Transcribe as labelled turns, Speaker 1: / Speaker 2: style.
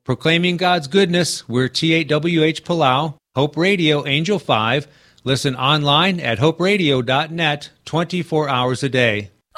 Speaker 1: Proclaiming God's goodness, we're T8WH Palau, Hope Radio Angel 5. Listen online at hoperadio.net 24 hours a day.